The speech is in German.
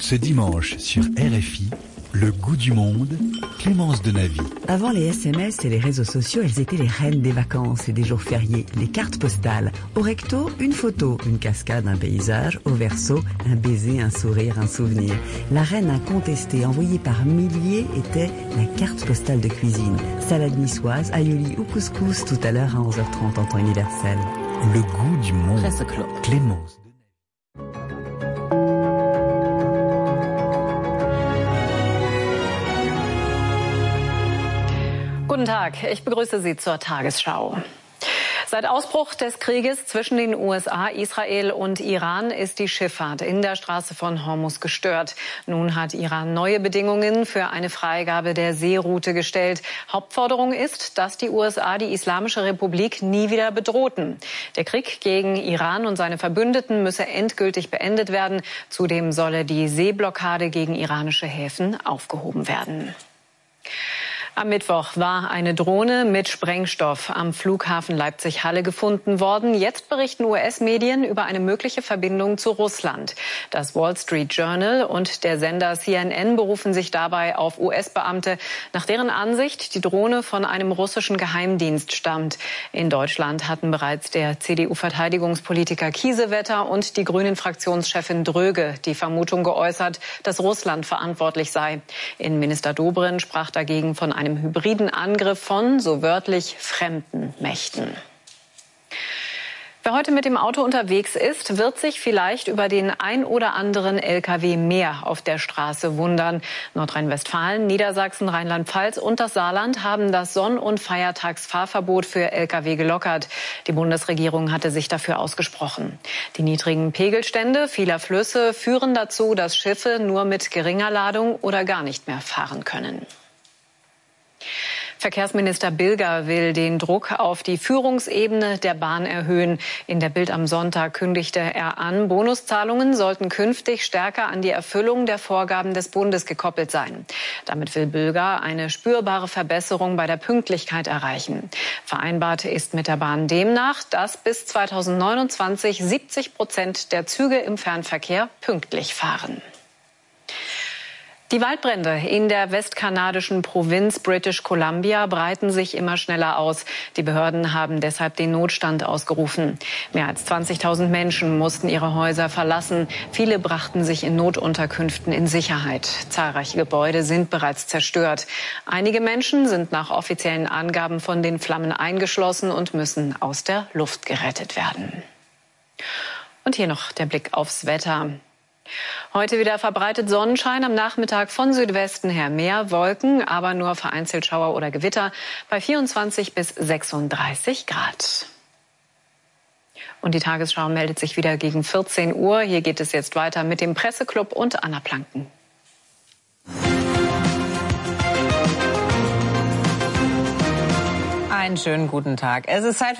Ce dimanche sur RFI, le goût du monde, Clémence Denavy. Avant les SMS et les réseaux sociaux, elles étaient les reines des vacances et des jours fériés, les cartes postales. Au recto, une photo, une cascade, un paysage. Au verso, un baiser, un sourire, un souvenir. La reine incontestée, envoyée par milliers, était la carte postale de cuisine. Salade niçoise, aioli ou couscous, tout à l'heure à 11h30 en temps universel. Le goût du monde, Clémence. Guten Tag, ich begrüße Sie zur Tagesschau. Seit Ausbruch des Krieges zwischen den USA, Israel und Iran ist die Schifffahrt in der Straße von Hormuz gestört. Nun hat Iran neue Bedingungen für eine Freigabe der Seeroute gestellt. Hauptforderung ist, dass die USA die Islamische Republik nie wieder bedrohten. Der Krieg gegen Iran und seine Verbündeten müsse endgültig beendet werden. Zudem solle die Seeblockade gegen iranische Häfen aufgehoben werden. Am Mittwoch war eine Drohne mit Sprengstoff am Flughafen Leipzig-Halle gefunden worden. Jetzt berichten US-Medien über eine mögliche Verbindung zu Russland. Das Wall Street Journal und der Sender CNN berufen sich dabei auf US-Beamte, nach deren Ansicht die Drohne von einem russischen Geheimdienst stammt. In Deutschland hatten bereits der CDU-Verteidigungspolitiker Kiesewetter und die Grünen-Fraktionschefin Dröge die Vermutung geäußert, dass Russland verantwortlich sei. Innenminister Dobrindt sprach dagegen von einem hybriden Angriff von, so wörtlich, fremden Mächten. Wer heute mit dem Auto unterwegs ist, wird sich vielleicht über den ein oder anderen LKW mehr auf der Straße wundern. Nordrhein-Westfalen, Niedersachsen, Rheinland-Pfalz und das Saarland haben das Sonn- und Feiertagsfahrverbot für LKW gelockert. Die Bundesregierung hatte sich dafür ausgesprochen. Die niedrigen Pegelstände vieler Flüsse führen dazu, dass Schiffe nur mit geringer Ladung oder gar nicht mehr fahren können. Verkehrsminister Bilger will den Druck auf die Führungsebene der Bahn erhöhen. In der Bild am Sonntag kündigte er an, Bonuszahlungen sollten künftig stärker an die Erfüllung der Vorgaben des Bundes gekoppelt sein. Damit will Bilger eine spürbare Verbesserung bei der Pünktlichkeit erreichen. Vereinbart ist mit der Bahn demnach, dass bis 2029 70% der Züge im Fernverkehr pünktlich fahren. Die Waldbrände in der westkanadischen Provinz British Columbia breiten sich immer schneller aus. Die Behörden haben deshalb den Notstand ausgerufen. Mehr als 20.000 Menschen mussten ihre Häuser verlassen. Viele brachten sich in Notunterkünften in Sicherheit. Zahlreiche Gebäude sind bereits zerstört. Einige Menschen sind nach offiziellen Angaben von den Flammen eingeschlossen und müssen aus der Luft gerettet werden. Und hier noch der Blick aufs Wetter. Heute wieder verbreitet Sonnenschein, am Nachmittag von Südwesten her mehr Wolken, aber nur vereinzelt Schauer oder Gewitter bei 24 bis 36 Grad. Und die Tagesschau meldet sich wieder gegen 14 Uhr. Hier geht es jetzt weiter mit dem Presseclub und Anna Planken. Einen schönen guten Tag. Es ist Zeit